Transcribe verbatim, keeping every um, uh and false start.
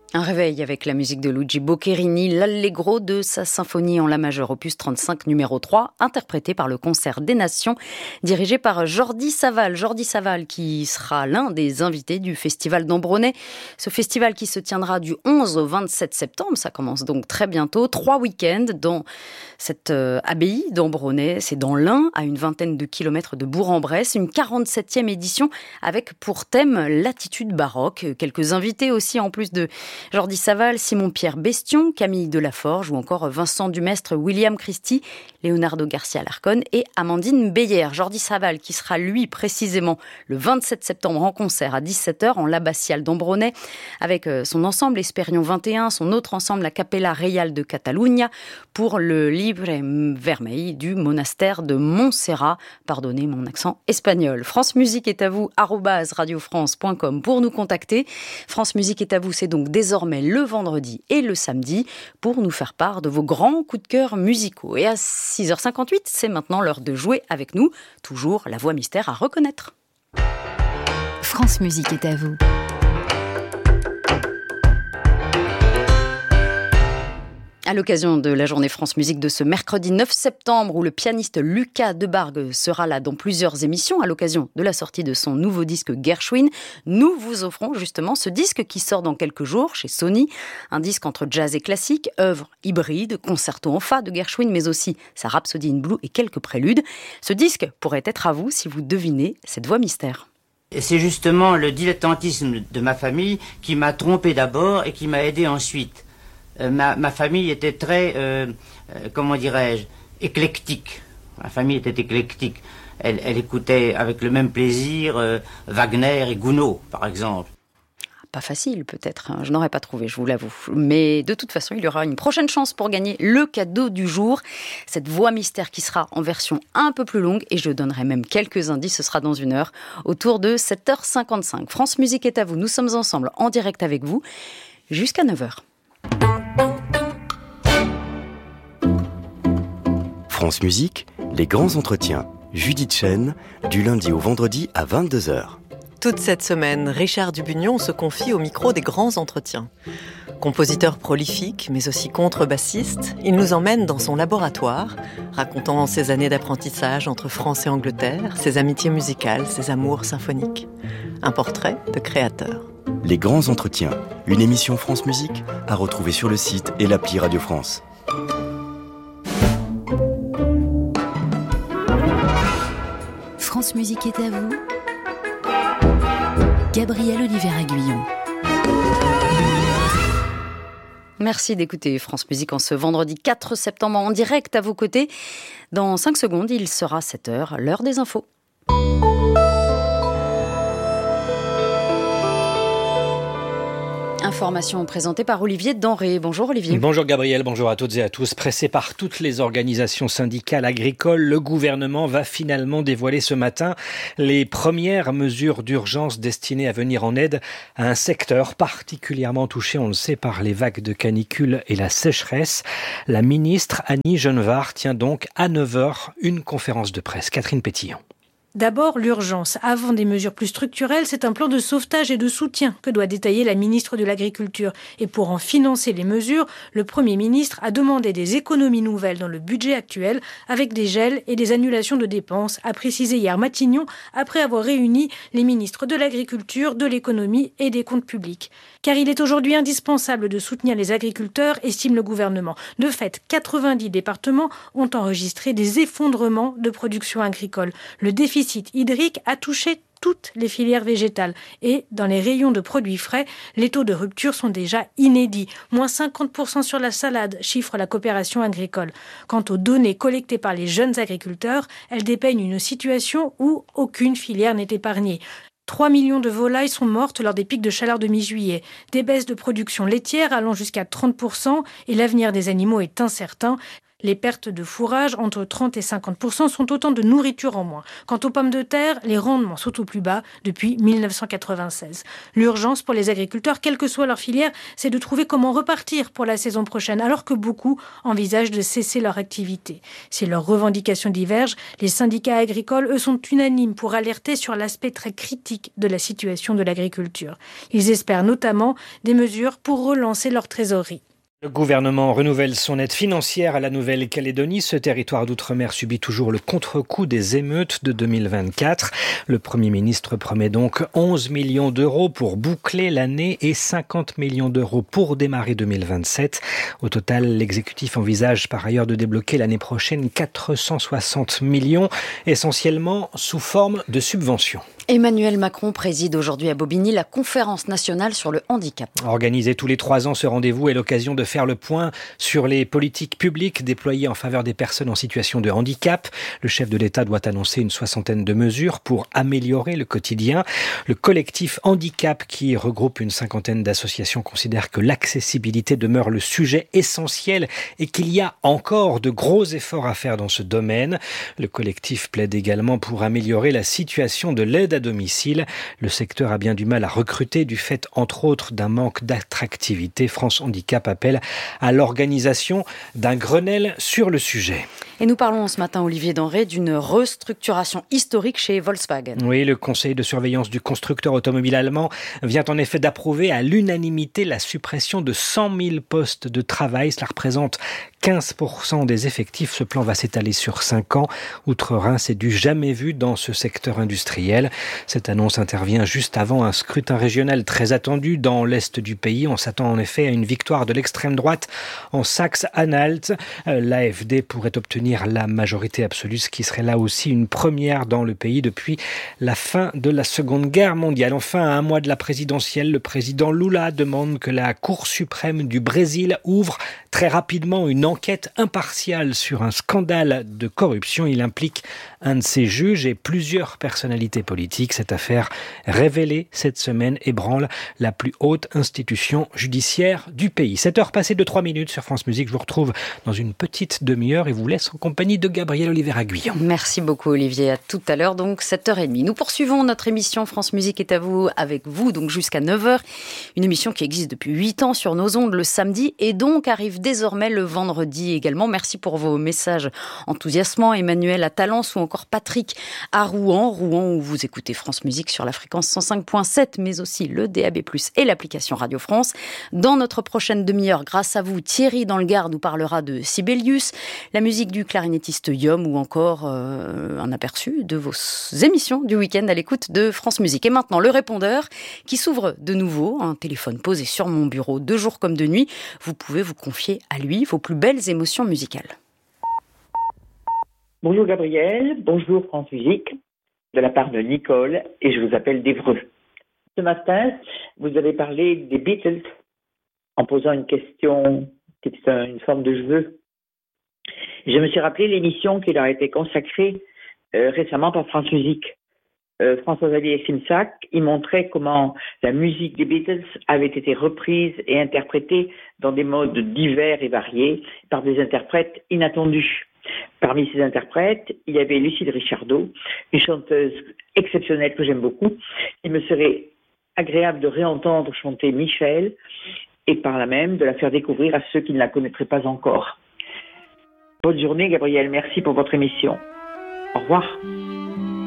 Un réveil avec la musique de Luigi Boccherini, l'allegro de sa symphonie en la majeure, opus trente-cinq numéro trois, interprété par le Concert des Nations, dirigé par Jordi Savall. Jordi Savall qui sera l'un des invités du Festival d'Ambronay. Ce festival qui se tiendra du onze au vingt-sept septembre, ça commence donc très bientôt. Trois week-ends dans cette euh, abbaye d'Ambronay, c'est dans l'Ain, à une vingtaine de kilomètres de Bourg-en-Bresse. Une quarante-septième édition avec pour thème l'attitude baroque. Quelques invités aussi en plus de Jordi Savall, Simon-Pierre Bestion, Camille Delaforge ou encore Vincent Dumestre, William Christie, Leonardo Garcia Larcon et Amandine Beyer. Jordi Savall qui sera lui précisément le vingt-sept septembre en concert à dix-sept heures en l'abbatiale d'Ambronay avec son ensemble Esperion vingt et un, son autre ensemble la Capella Reial de Catalunya pour le Libre Vermell du monastère de Montserrat. Pardonnez mon accent espagnol. France Musique est à vous, arobase radiofrance point com pour nous contacter. France Musique est à vous, c'est donc désormais désormais le vendredi et le samedi pour nous faire part de vos grands coups de cœur musicaux. Et à six heures cinquante-huit, c'est maintenant l'heure de jouer avec nous. Toujours la voix mystère à reconnaître. France Musique est à vous. À l'occasion de la journée France Musique de ce mercredi neuf septembre où le pianiste Lucas Debargue sera là dans plusieurs émissions à l'occasion de la sortie de son nouveau disque Gershwin, nous vous offrons justement ce disque qui sort dans quelques jours chez Sony, un disque entre jazz et classique, œuvre hybride, concerto en fa de Gershwin mais aussi sa Rhapsody in Blue et quelques préludes. Ce disque pourrait être à vous si vous devinez cette voix mystère. Et c'est justement le dilettantisme de ma famille qui m'a trompé d'abord et qui m'a aidé ensuite. Ma, ma famille était très, euh, euh, comment dirais-je, éclectique. Ma famille était éclectique. Elle, elle écoutait avec le même plaisir euh, Wagner et Gounod, par exemple. Pas facile peut-être, hein. Je n'aurais pas trouvé, je vous l'avoue. Mais de toute façon, il y aura une prochaine chance pour gagner le cadeau du jour. Cette voix mystère qui sera en version un peu plus longue et je donnerai même quelques indices, ce sera dans une heure, autour de sept heures cinquante-cinq. France Musique est à vous, nous sommes ensemble en direct avec vous jusqu'à neuf heures. France Musique, les grands entretiens. Judith Chen, du lundi au vendredi à vingt-deux heures. Toute cette semaine, Richard Dubugnon se confie au micro des grands entretiens. Compositeur prolifique, mais aussi contrebassiste, il nous emmène dans son laboratoire, racontant ses années d'apprentissage entre France et Angleterre, ses amitiés musicales, ses amours symphoniques. Un portrait de créateur. Les grands entretiens, une émission France Musique à retrouver sur le site et l'appli Radio France. France Musique est à vous. Gabriel Olivier-Aguillon. Merci d'écouter France Musique en ce vendredi quatre septembre en direct à vos côtés. Dans cinq secondes, il sera sept heures, l'heure des infos. Information présentée par Olivier Denré. Bonjour Olivier. Bonjour Gabriel, bonjour à toutes et à tous. Pressé par toutes les organisations syndicales agricoles, le gouvernement va finalement dévoiler ce matin les premières mesures d'urgence destinées à venir en aide à un secteur particulièrement touché, on le sait, par les vagues de canicule et la sécheresse. La ministre Annie Genevard tient donc à neuf heures une conférence de presse. Catherine Pétillon. D'abord, l'urgence. Avant des mesures plus structurelles, c'est un plan de sauvetage et de soutien que doit détailler la ministre de l'Agriculture. Et pour en financer les mesures, le Premier ministre a demandé des économies nouvelles dans le budget actuel avec des gels et des annulations de dépenses, a précisé hier Matignon après avoir réuni les ministres de l'Agriculture, de l'Économie et des Comptes publics. Car il est aujourd'hui indispensable de soutenir les agriculteurs, estime le gouvernement. De fait, quatre-vingt-dix départements ont enregistré des effondrements de production agricole. Le déficit hydrique a touché toutes les filières végétales. Et dans les rayons de produits frais, les taux de rupture sont déjà inédits. moins cinquante pour cent sur la salade, chiffre la coopération agricole. Quant aux données collectées par les jeunes agriculteurs, elles dépeignent une situation où aucune filière n'est épargnée. trois millions de volailles sont mortes lors des pics de chaleur de mi-juillet. Des baisses de production laitière allant jusqu'à trente pour cent et l'avenir des animaux est incertain. Les pertes de fourrage, entre trente et cinquante pour cent, sont autant de nourriture en moins. Quant aux pommes de terre, les rendements sont au plus bas depuis mille neuf cent quatre-vingt-seize. L'urgence pour les agriculteurs, quelle que soit leur filière, c'est de trouver comment repartir pour la saison prochaine, alors que beaucoup envisagent de cesser leur activité. Si leurs revendications divergent, les syndicats agricoles, eux, sont unanimes pour alerter sur l'aspect très critique de la situation de l'agriculture. Ils espèrent notamment des mesures pour relancer leur trésorerie. Le gouvernement renouvelle son aide financière à la Nouvelle-Calédonie. Ce territoire d'outre-mer subit toujours le contre-coup des émeutes de deux mille vingt-quatre. Le Premier ministre promet donc onze millions d'euros pour boucler l'année et cinquante millions d'euros pour démarrer deux mille vingt-sept. Au total, l'exécutif envisage par ailleurs de débloquer l'année prochaine quatre cent soixante millions, essentiellement sous forme de subventions. Emmanuel Macron préside aujourd'hui à Bobigny la conférence nationale sur le handicap. Organisé tous les trois ans, ce rendez-vous est l'occasion de faire le point sur les politiques publiques déployées en faveur des personnes en situation de handicap. Le chef de l'État doit annoncer une soixantaine de mesures pour améliorer le quotidien. Le collectif Handicap, qui regroupe une cinquantaine d'associations, considère que l'accessibilité demeure le sujet essentiel et qu'il y a encore de gros efforts à faire dans ce domaine. Le collectif plaide également pour améliorer la situation de l'aide à domicile. Le secteur a bien du mal à recruter du fait, entre autres, d'un manque d'attractivité. France Handicap appelle à l'organisation d'un Grenelle sur le sujet. Et nous parlons ce matin, Olivier Denré, d'une restructuration historique chez Volkswagen. Oui, le conseil de surveillance du constructeur automobile allemand vient en effet d'approuver à l'unanimité la suppression de cent mille postes de travail. Cela représente quinze pour cent des effectifs. Ce plan va s'étaler sur cinq ans. Outre-Rhin, c'est du jamais vu dans ce secteur industriel. Cette annonce intervient juste avant un scrutin régional très attendu dans l'est du pays. On s'attend en effet à une victoire de l'extrême droite en Saxe-Anhalt. L'A F D pourrait obtenir la majorité absolue, ce qui serait là aussi une première dans le pays depuis la fin de la Seconde Guerre mondiale. Enfin, à un mois de la présidentielle, le président Lula demande que la Cour suprême du Brésil ouvre très rapidement une enquête impartiale sur un scandale de corruption. Il implique un de ses juges et plusieurs personnalités politiques. Cette affaire révélée cette semaine ébranle la plus haute institution judiciaire du pays. sept heures passées de trois minutes sur France Musique. Je vous retrouve dans une petite demi-heure et vous laisse en compagnie de Gabriel Oliver-Aguillon. Merci beaucoup Olivier. À tout à l'heure, donc sept heures trente. Nous poursuivons notre émission France Musique est à vous avec vous, donc jusqu'à neuf heures. Une émission qui existe depuis huit ans sur nos ondes le samedi et donc arrive désormais le vendredi également. Merci pour vos messages enthousiasmants. Emmanuel à Talence ou encore Patrick à Rouen. Rouen où vous écoutez France Musique sur la fréquence cent cinq virgule sept, mais aussi le D A B plus, et l'application Radio France. Dans notre prochaine demi-heure, grâce à vous, Thierry dans le Gard nous parlera de Sibelius, la musique du clarinettiste Yom ou encore euh, un aperçu de vos émissions du week-end à l'écoute de France Musique. Et maintenant, le répondeur qui s'ouvre de nouveau, un téléphone posé sur mon bureau de jour comme de nuit. Vous pouvez vous confier à lui vos plus belles émotions musicales. Bonjour Gabriel, bonjour France Musique, de la part de Nicole, et je vous appelle d'Évreux. Ce matin, vous avez parlé des Beatles en posant une question qui est une forme de jeu. Je me suis rappelé l'émission qui leur a été consacrée euh, récemment par France Musique. Euh, François-Xavier et Simsac, ils montraient comment la musique des Beatles avait été reprise et interprétée dans des modes divers et variés par des interprètes inattendus. Parmi ces interprètes, il y avait Lucille Richardot, une chanteuse exceptionnelle que j'aime beaucoup. Il me serait agréable de réentendre chanter Michel et par là même de la faire découvrir à ceux qui ne la connaîtraient pas encore. Bonne journée Gabriel, merci pour votre émission. Au revoir.